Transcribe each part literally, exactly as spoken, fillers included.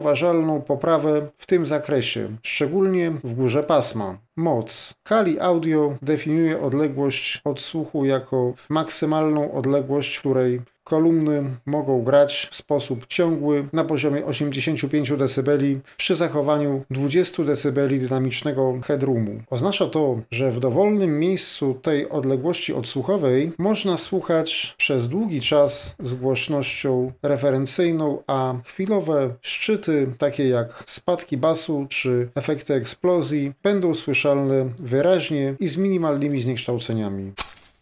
zauważalną poprawę w tym zakresie, szczególnie w górze pasma. Moc. Kali Audio definiuje odległość odsłuchu jako maksymalną odległość, w której kolumny mogą grać w sposób ciągły na poziomie osiemdziesiąt pięć decybeli przy zachowaniu dwadzieścia decybeli dynamicznego headroomu. Oznacza to, że w dowolnym miejscu tej odległości odsłuchowej można słuchać przez długi czas z głośnością referencyjną, a chwilowe szczyty, takie jak spadki basu czy efekty eksplozji, będą słyszalne wyraźnie i z minimalnymi zniekształceniami.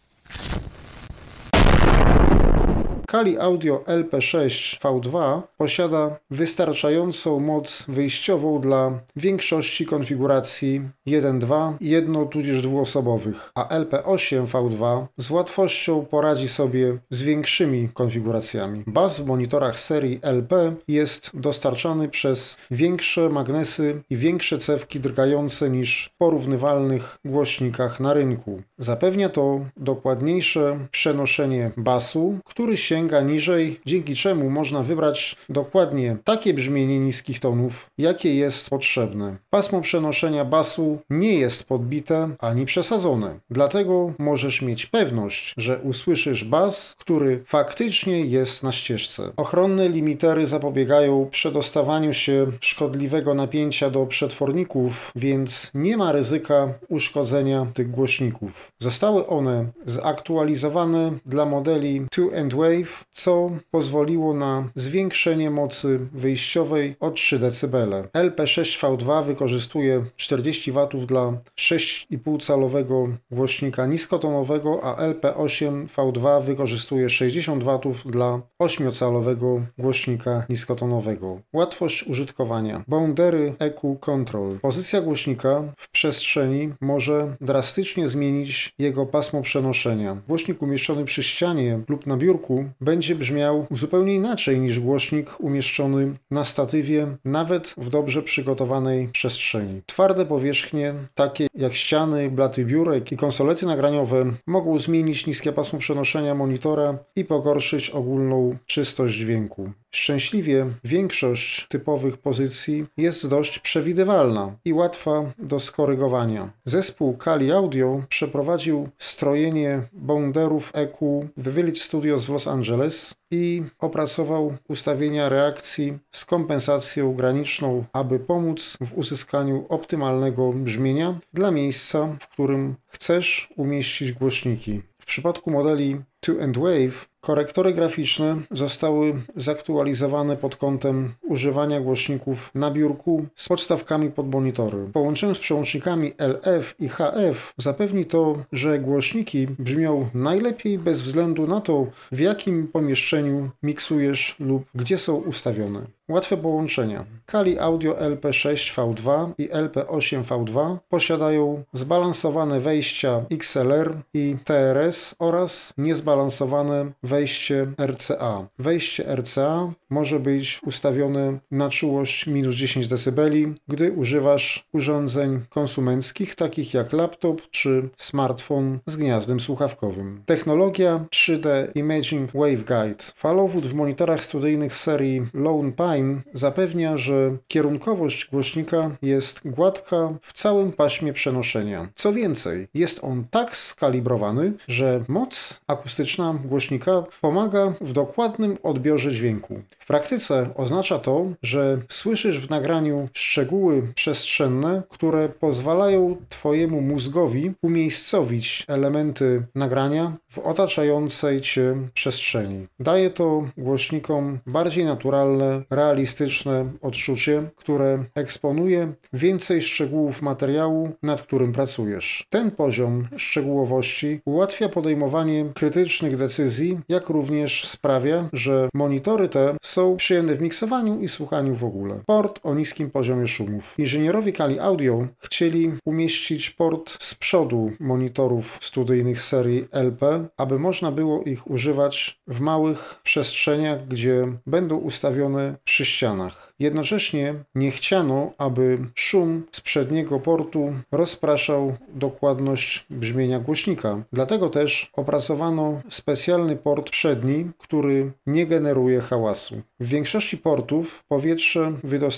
Kali Audio L P sześć V dwa posiada wystarczającą moc wyjściową dla większości konfiguracji jeden dwa i jedno tudzież dwuosobowych, a L P osiem V dwa z łatwością poradzi sobie z większymi konfiguracjami. Bas w monitorach serii L P jest dostarczany przez większe magnesy i większe cewki drgające niż w porównywalnych głośnikach na rynku. Zapewnia to dokładniejsze przenoszenie basu, który się sięga niżej, dzięki czemu można wybrać dokładnie takie brzmienie niskich tonów, jakie jest potrzebne. Pasmo przenoszenia basu nie jest podbite ani przesadzone, dlatego możesz mieć pewność, że usłyszysz bas, który faktycznie jest na ścieżce. Ochronne limitery zapobiegają przedostawaniu się szkodliwego napięcia do przetworników, więc nie ma ryzyka uszkodzenia tych głośników. Zostały one zaktualizowane dla modeli two and wave, co pozwoliło na zwiększenie mocy wyjściowej o trzy decybele. L P sześć V dwa wykorzystuje czterdzieści watów dla sześć i pół calowego głośnika niskotonowego, a L P osiem V dwa wykorzystuje sześćdziesiąt watów dla ośmiocalowego głośnika niskotonowego. Łatwość użytkowania. Boundary E Q Control. Pozycja głośnika w przestrzeni może drastycznie zmienić jego pasmo przenoszenia. Głośnik umieszczony przy ścianie lub na biurku będzie brzmiał zupełnie inaczej niż głośnik umieszczony na statywie, nawet w dobrze przygotowanej przestrzeni. Twarde powierzchnie, takie jak ściany, blaty biurek i konsolety nagraniowe, mogą zmienić niskie pasmo przenoszenia monitora i pogorszyć ogólną czystość dźwięku. Szczęśliwie większość typowych pozycji jest dość przewidywalna i łatwa do skorygowania. Zespół Kali Audio przeprowadził strojenie bounderów E Q w Village Studios w Los Angeles i opracował ustawienia reakcji z kompensacją graniczną, aby pomóc w uzyskaniu optymalnego brzmienia dla miejsca, w którym chcesz umieścić głośniki. W przypadku modeli two and wave korektory graficzne zostały zaktualizowane pod kątem używania głośników na biurku z podstawkami pod monitory. W połączeniu z przełącznikami L F i H F zapewni to, że głośniki brzmią najlepiej bez względu na to, w jakim pomieszczeniu miksujesz lub gdzie są ustawione. Łatwe połączenia. Kali Audio L P sześć V dwa i L P osiem V dwa posiadają zbalansowane wejścia X L R i T R S oraz niezbalansowane wejście R C A. Wejście R C A może być ustawione na czułość minus dziesięć decybeli, gdy używasz urządzeń konsumenckich, takich jak laptop czy smartfon z gniazdem słuchawkowym. Technologia trzy D Imaging Waveguide. Falowód w monitorach studyjnych serii Lone Pine zapewnia, że kierunkowość głośnika jest gładka w całym paśmie przenoszenia. Co więcej, jest on tak skalibrowany, że moc akustyczna głośnika pomaga w dokładnym odbiorze dźwięku. W praktyce oznacza to, że słyszysz w nagraniu szczegóły przestrzenne, które pozwalają Twojemu mózgowi umiejscowić elementy nagrania w otaczającej Cię przestrzeni. Daje to głośnikom bardziej naturalne, realistyczne odczucie, które eksponuje więcej szczegółów materiału, nad którym pracujesz. Ten poziom szczegółowości ułatwia podejmowanie krytycznych decyzji, jak również sprawia, że monitory te są przyjemne w miksowaniu i słuchaniu w ogóle. Port o niskim poziomie szumów. Inżynierowie Kali Audio chcieli umieścić port z przodu monitorów studyjnych serii L P, aby można było ich używać w małych przestrzeniach, gdzie będą ustawione przy ścianach. Jednocześnie nie chciano, aby szum z przedniego portu rozpraszał dokładność brzmienia głośnika. Dlatego też opracowano specjalny port przedni, który nie generuje hałasu. W większości portów powietrze wydostępnione